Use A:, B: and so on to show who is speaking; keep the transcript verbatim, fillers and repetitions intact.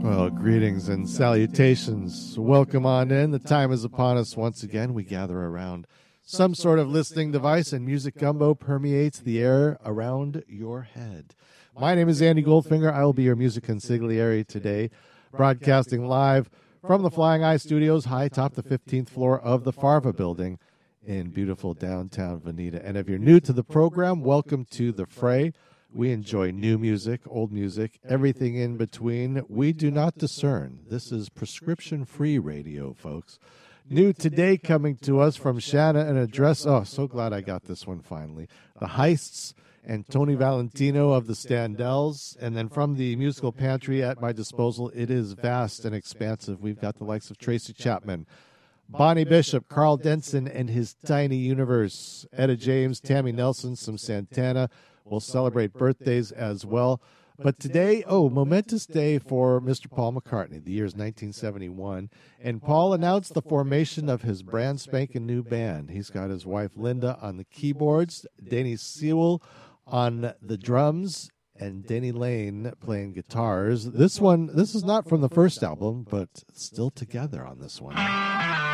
A: Well, greetings and salutations. Welcome on in. The time is upon us once again. We gather around some sort of listening device, and music gumbo permeates the air around your head. My name is Andy Goldfinger. I will be your music consigliere today, broadcasting live from the Flying Eye Studios high atop the fifteenth floor of the Farva building in beautiful downtown Veneta. And if you're new to the program, welcome to The Fray. We enjoy new music, old music, everything in between. We do not discern. This is prescription-free radio, folks. New today coming to us from Shanna, an address. Oh, so glad I got this one finally. The Heists and Tony Valentino of the Standells. And then from the musical pantry at my disposal, it is vast and expansive. We've got the likes of Tracy Chapman, Bonnie Bishop, Carl Denson and his Tiny Universe, Etta James, Tammy Nelson, some Santana. We'll celebrate birthdays as well. But today, oh, momentous day for Mister Paul McCartney. The year is nineteen seventy-one, and Paul announced the formation of his brand spanking new band. He's got his wife Linda on the keyboards, Danny Sewell on the drums, and Denny Lane playing guitars. This one, this is not from the first album, but still together on this one.